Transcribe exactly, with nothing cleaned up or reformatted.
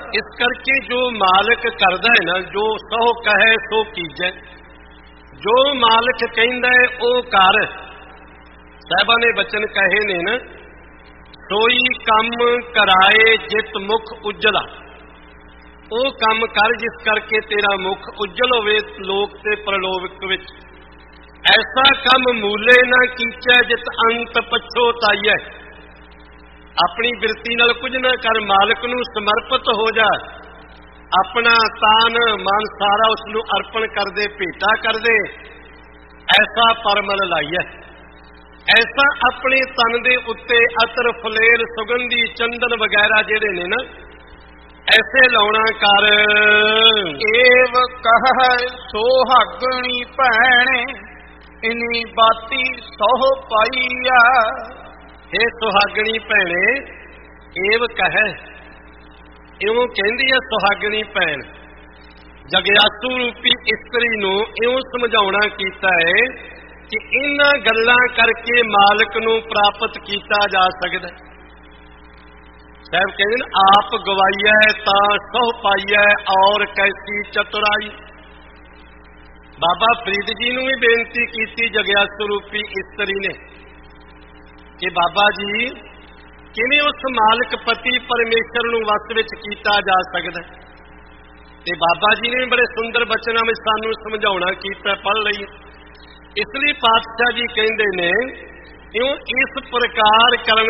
इस करके जो मालिक करदा है ना, जो सो कहे सो कीजे, जो मालिक कहंदा है ओ कर। साहिबा ने बचन कहे ने ना, सोई कम कराए जित मुख उज्जला, ओ कम कर जिस करके तेरा मुख उज्जल होवे लोक ते परलोक विच। ऐसा कम मूले ना कीचै जित अंत पछोताईए। अपनी बिरती नाल कुछ ना कर, मालिक नूं समर्पित हो जा, अपना तान मन सारा उसनूं अर्पण कर दे, भेटा कर दे। ऐसा परमल लाइए, ऐसा अपने तन दे उत्ते अतर फलेल सुगंधी चंदन वगैरह जेड़े ने ना, ऐसे लाउणा कर। एव कह सोहागणी भैणे इनी बाती सोह पाईया। हे सुहागणी भैणे, एव कह, इउं कहंदी है सुहागणी भैण। जगयासू रूपी इस्त्री नूं इउं समझाउणा कीता है कि इन्हां गल्लां करके मालिक नूं प्राप्त कीता जा सकदा। साहब कहंदे ने, आप गवाईऐ तां सोह पाईऐ और कैसी चतुराई। बाबा फरीद जी नूं भी बेनती कीती जगयासू रूपी इस्त्री ने कि बाबा जी किवें उस मालिक पति परमेश्वर नूं वस विच कीता जा सकदा। ते बाबा जी ने भी बड़े सुंदर बचनां विच सानूं समझाउणा कीता, पढ़ लई। इसलिए पातशाह जी कहंदे ने, इउं इस प्रकार करन